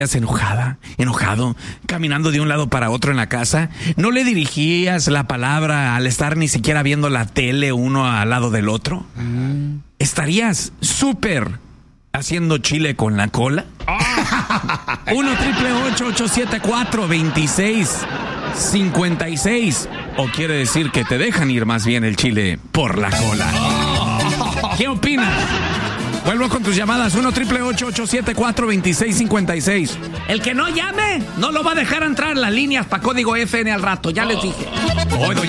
enojado, caminando de un lado para otro en la casa? ¿No le dirigías la palabra al estar ni siquiera viendo la tele uno al lado del otro? ¿Estarías súper haciendo chile con la cola? 1-888-874-2656. ¿O quiere decir que te dejan ir más bien el chile por la cola? ¿Qué opinas? Vuelvo con tus llamadas. 1-888-874-2656. El que no llame no lo va a dejar entrar las líneas para código FN al rato. Ya les dije.